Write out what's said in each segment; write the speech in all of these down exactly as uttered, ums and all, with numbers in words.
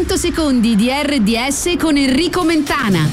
cento secondi di R D S con Enrico Mentana.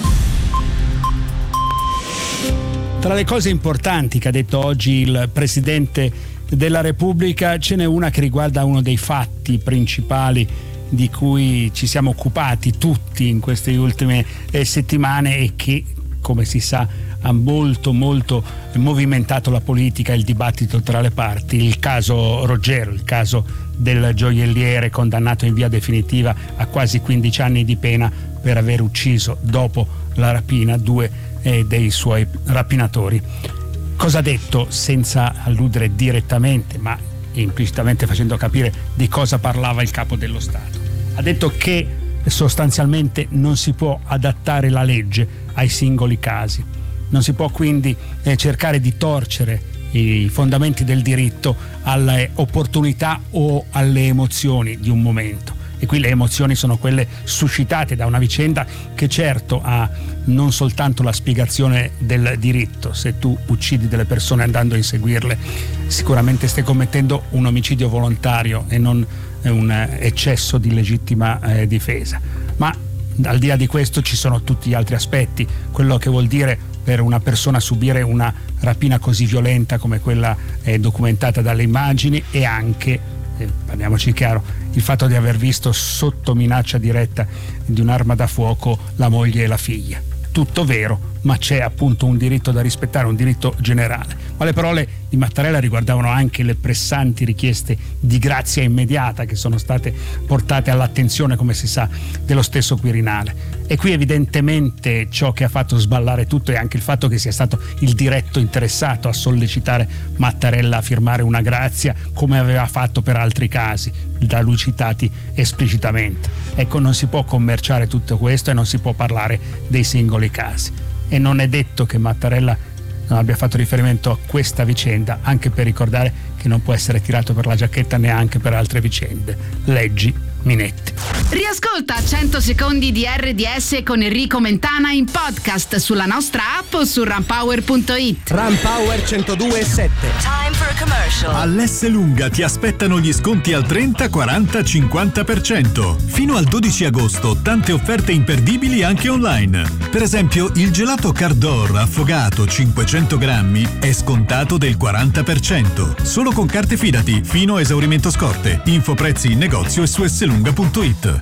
Tra le cose importanti che ha detto oggi il Presidente della Repubblica ce n'è una che riguarda uno dei fatti principali di cui ci siamo occupati tutti in queste ultime eh, settimane e che, come si sa, ha molto molto movimentato la politica e il dibattito tra le parti. Il caso Roggero, il caso del gioielliere condannato in via definitiva a quasi quindici anni di pena per aver ucciso dopo la rapina due eh, dei suoi rapinatori. Cosa ha detto, senza alludere direttamente ma implicitamente facendo capire di cosa parlava il capo dello Stato? Ha detto che sostanzialmente non si può adattare la legge ai singoli casi, non si può quindi eh, cercare di torcere i fondamenti del diritto alle opportunità o alle emozioni di un momento. E qui le emozioni sono quelle suscitate da una vicenda che certo ha non soltanto la spiegazione del diritto. Se tu uccidi delle persone andando a inseguirle, sicuramente stai commettendo un omicidio volontario e non un eccesso di legittima eh, difesa. Ma al di là di questo ci sono tutti gli altri aspetti, quello che vuol dire per una persona subire una rapina così violenta come quella eh, documentata dalle immagini, e anche, eh, parliamoci chiaro, il fatto di aver visto sotto minaccia diretta di un'arma da fuoco la moglie e la figlia. Tutto vero, ma c'è appunto un diritto da rispettare, un diritto generale. Ma le parole di Mattarella riguardavano anche le pressanti richieste di grazia immediata che sono state portate all'attenzione, come si sa, dello stesso Quirinale. E qui evidentemente ciò che ha fatto sballare tutto è anche il fatto che sia stato il diretto interessato a sollecitare Mattarella a firmare una grazia, come aveva fatto per altri casi, da lui citati esplicitamente. Ecco, non si può commerciare tutto questo e non si può parlare dei singoli casi. E non è detto che Mattarella non abbia fatto riferimento a questa vicenda, anche per ricordare che non può essere tirato per la giacchetta neanche per altre vicende. Leggi Minetti. Riascolta cento secondi di R D S con Enrico Mentana in podcast sulla nostra app o su runpower punto it. Runpower centodue e sette. Time for a commercial. All'S Lunga ti aspettano gli sconti al trenta, quaranta, cinquanta per cento. Fino al dodici agosto tante offerte imperdibili anche online. Per esempio il gelato Cardor affogato cinquecento grammi è scontato del quaranta per cento. Solo con carte Fidati fino a esaurimento scorte. Info prezzi in negozio e su s lunga punto it.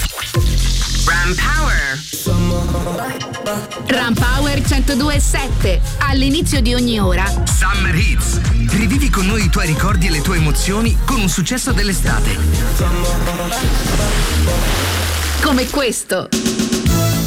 Runpower. Runpower centodue e sette. All'inizio di ogni ora Summer Hits. Rivivi con noi i tuoi ricordi e le tue emozioni con un successo dell'estate. come questo.